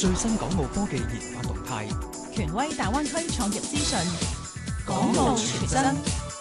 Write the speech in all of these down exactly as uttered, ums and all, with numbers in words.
最新港澳科技研發動態， 權威大灣區創業資訊，港澳全真。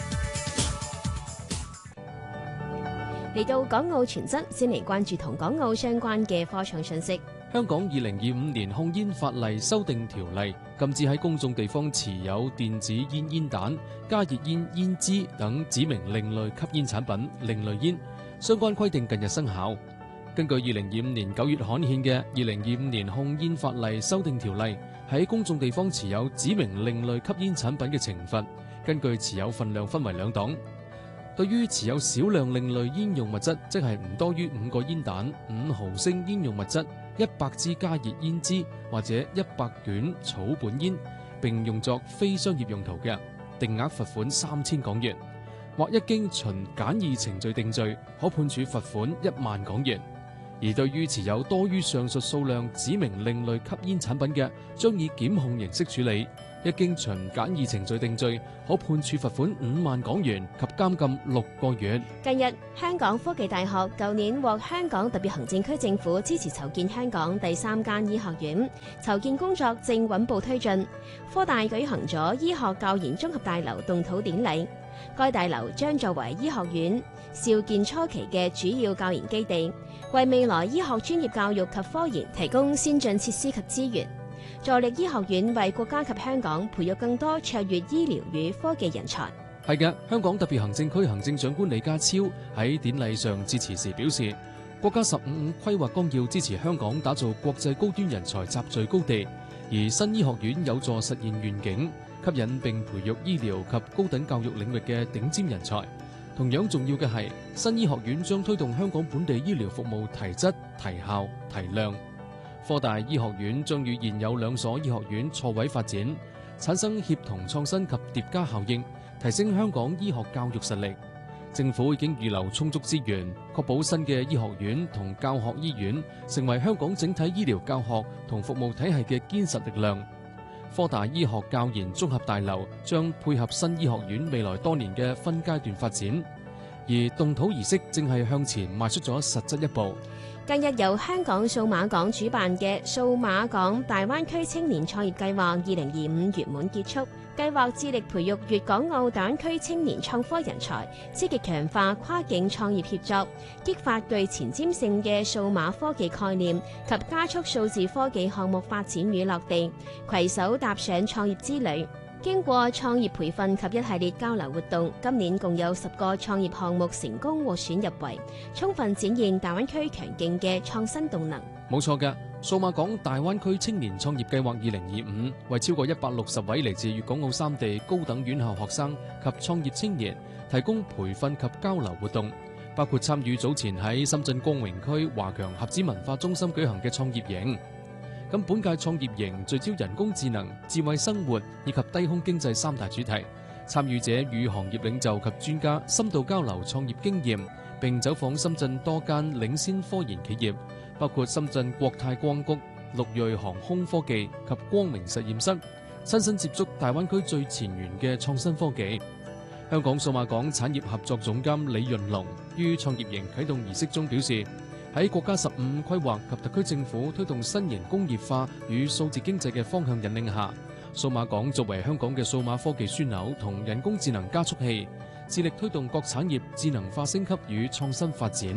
嚟到港澳全真，先嚟關注同港澳相關嘅科創信息。 香港二零二五年控煙法例修訂條例禁止喺公眾地方持有電子煙煙彈、加熱煙煙枝等指明另類吸煙產品另類煙，相關規定近日生效。根據二零二五年九月刊憲嘅《二零二五年控煙法例修訂條例》，喺公眾地方持有指明另類吸煙產品嘅懲罰，根據持有份量分為兩檔。對於持有少量另類煙用物質，即係唔多於五個煙彈、五毫升煙用物質、一百支加熱煙枝或者一百卷草本煙，並用作非商業用途嘅，定額罰款三千港元；或一經循簡易程序定罪，可判處罰款一萬港元。而對於持有多於上述數量指明另類吸煙產品嘅，將以檢控形式處理；一經循簡易程序定罪，可判處罰款五萬港元及監禁六個月。 近日，香港科技大學舊年獲香港特別行政區政府支持籌建香港第三間醫學院，籌建工作正穩步推進。科大舉行咗醫學教研綜合大樓動土典禮，該大樓將作為醫學院兆建初期嘅主要教研基地，為未來醫學專業教育及科研提供先進設施及資源，助力醫學院為國家及香港培育更多卓越醫療與科技人才。 係嘅，香港特別行政區行政長官李家超喺典禮上致辭時表示，國家十五五規劃綱要支持香港打造國際高端人才集聚高地，而新醫學院有助實現願景，吸引並培育醫療及高等教育領域嘅頂尖人才。同樣重要嘅係，新醫學院將推動香港本地醫療服務提質、提效、提量。科大醫學院將與現有兩所醫學院錯位發展，產生協同創新及疊加效應，提升香港醫學教育實力。政府已經預留充足資源，確保新嘅醫學院同教學醫院成為香港整體醫療教學同服務體系嘅堅實力量。科大醫學教研綜合大樓將配合新醫學院未來多年嘅分階段發展，而動土儀式正係向前邁出咗實質一步。 近日由香港數碼港主辦嘅數碼港大灣區青年創業計劃二零二五圓滿結束。計劃致力培育粵港澳大灣區青年創科人才，積極強化跨境創業協作，激發具前瞻性嘅數碼科技概念及加速數字科技項目發展與落地，攜手踏上創業之旅。經過創業培訓及一系列交流活動，今年共有十個創業項目成功獲選入圍，充分展現大灣區強勁嘅創新動能。 冇錯嘅，數碼港大灣區青年創業計劃二零二五為超過一百六十位嚟自粵港澳三地高等院校學生及創業青年提供培訓及交流活動，包括參與早前喺深圳光榮區華強盒子文化中心舉行嘅創業營。咁本屆創業營聚焦人工智能、智慧生活以及低空經濟三大主題，參與者與行業領袖及專家深度交流創業經驗，並走訪深圳多間領先科研企業，包括深圳國泰光谷、陸睿航空科技及光明實驗室，親身接觸大灣區最前沿嘅創新科技。香港數碼港產業合作總監李潤龍於創業營啟動儀式中表示，喺國家十五五規劃及特區政府推動新型工業化與數字經濟嘅方向引領下，數碼港作為香港嘅數碼科技樞紐同人工智能加速器，致力推動各產業智能化升級與創新發展。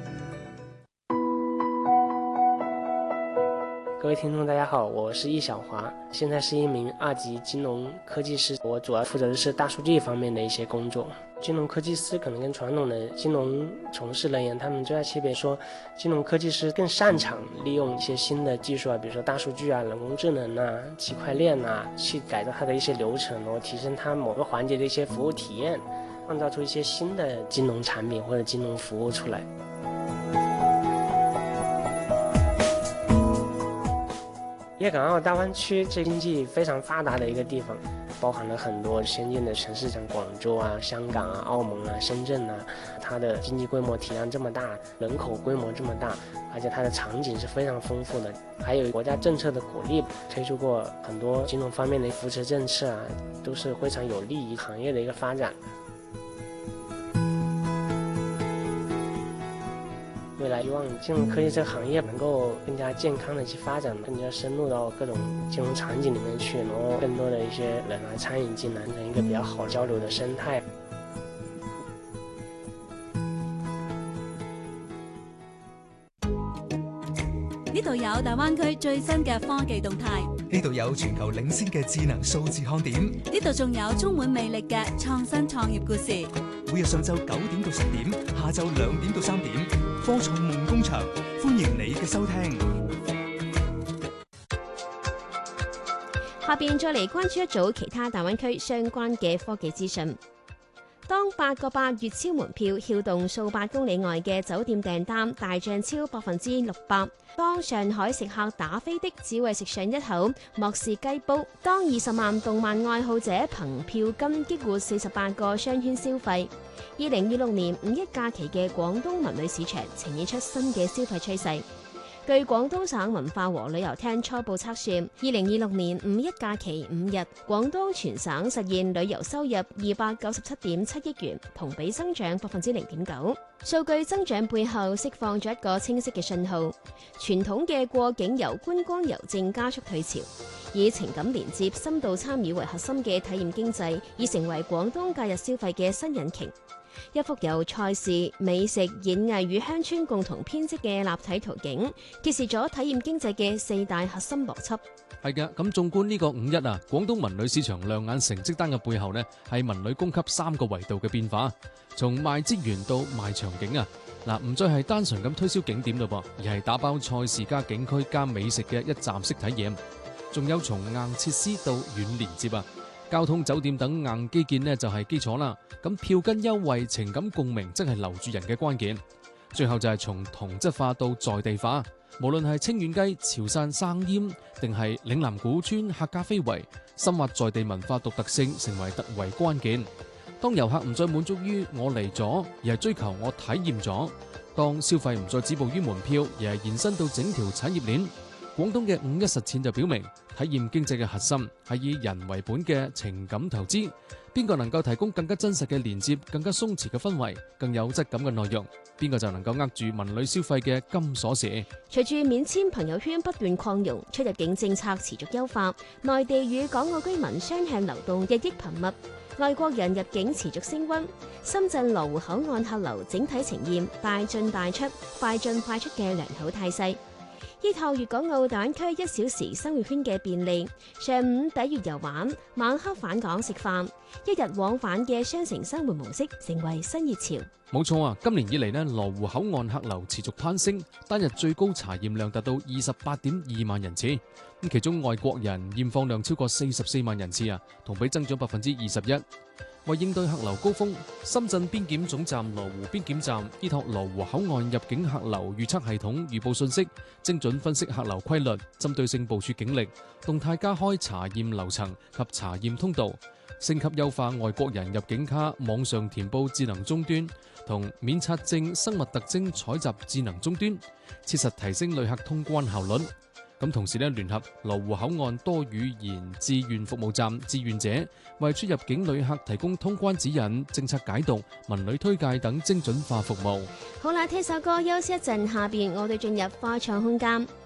各位聽眾大家好，我是易小華，現在是一名二級金融科技師，我主要負責的是大數據方面的一些工作。金融科技師可能跟傳統的金融從事人員，他們最大區別說，金融科技師更擅長利用一些新的技術啊，比如說大數據啊、人工智能啊、區塊鏈啊，去改造它的一些流程，然後提升它某個環節的一些服務體驗，創造出一些新的金融產品或者金融服務出來。粵港澳大灣區這經濟非常發達的一個地方，包含了很多先進的城市，像廣州啊、香港啊、澳門啊、深圳啊，它的經濟規模體量這麼大，人口規模這麼大，而且它的場景是非常豐富的，還有國家政策的鼓勵，推出過很多金融方面的扶持政策啊，都是非常有利於行業的一個發展。未來來，希望金融科技這個行業能夠更加健康的去發展，更加深入到各種金融場景裡面去，然後更多的一些人來參與進來，成一個比較好交流的生態。 呢度有大灣區最新嘅科技動態， 呢度有全球領先嘅智能數字看點， 呢度仲有充滿魅力嘅創新創業故事。 每日上晝九點到十點，下晝兩點到三點，科創夢工場，歡迎你嘅收聽。 下邊再嚟關注一組其他大灣區相關嘅科技資訊。當八個八月超門票撬動數百公里外嘅酒店訂單大漲超百分之六百，當上海食客打飛的只為食上一口莫氏雞煲，當二十萬動漫愛好者憑票金激活四十八個商圈消費，二零二六年五一假期嘅廣東文旅市場呈現出新嘅消費趨勢。據廣東省文化和旅遊廳初步測算，二零二六年五一假期五日，廣東全省實現旅遊收入二百九十七點七億元，同比增長百分之零點九。數據增長背後釋放咗一個清晰嘅信號，傳統嘅過境遊觀光遊正加速退潮，以情感連接、深度參與為核心嘅體驗經濟，已成為廣東假日消費嘅新引擎。一幅由賽事、美食、演藝與鄉村共同編織嘅立體圖景，揭示咗體驗經濟嘅四大核心邏輯。 係嘅，咁縱觀呢個五一啊，廣東文旅市場亮眼成績單嘅背後呢，係文旅供給三個維度嘅變化，從賣資源到賣場景啊，嗱唔再係單純咁推銷景點咯噃，而係打包賽事加景區加美食嘅一站式體驗，仲有從硬設施到軟連接啊。交通、酒店等硬基建呢就係基礎啦，咁票根優惠、情感共鳴，則係留住人嘅關鍵。最後就係從同質化到在地化，無論係清遠雞、潮汕生腌，定係嶺南古村客家非遺，深挖在地文化獨特性，成為突圍關鍵。當遊客唔再滿足於我嚟咗，而係追求我體驗咗；當消費唔再止步於門票，而係延伸到整條產業鏈。廣東嘅五一實踐就表明，體驗經濟嘅核心係以人為本嘅情感投資。邊個能夠提供更加真實嘅連接、更加鬆弛嘅氛圍、更有質感嘅內容，邊個就能夠握住文旅消費嘅金鎖匙。 隨住免簽朋友圈不斷擴容，出入境政策持續優化，內地與港澳居民雙向流動日益頻密，外國人入境持續升溫。深圳羅湖口岸客流整體呈現大進大出、快進快出嘅良好態勢。依靠粵港澳大灣區一小時生活圈嘅便利，上午抵粵遊玩，晚黑返港食飯，一日往返嘅雙城生活模式成為新熱潮。 冇錯啊！今年以嚟呢，羅湖口岸客流持續攀升，單日最高查驗量達到二十八點二萬人次。咁其中外國人驗放量超過四十四萬人次啊，同比增長百分之二十一。為應對客流高峰，深圳邊檢總站羅湖邊檢站依託羅湖口岸入境客流預測系統預報信息，精準分析客流規律，針對性部署警力，動態加開查驗樓層及查驗通道，升級優化外國人入境卡網上填報智能終端同免冊證生物特徵採集智能終端，切實提升旅客通關效率。咁同時咧，聯合羅湖口岸多語言志願服務站志願者，為出入境旅客提供通關指引、政策解讀、文旅推介等精準化服務。 好啦，聽首歌休息一陣，下邊我哋進入科創空間。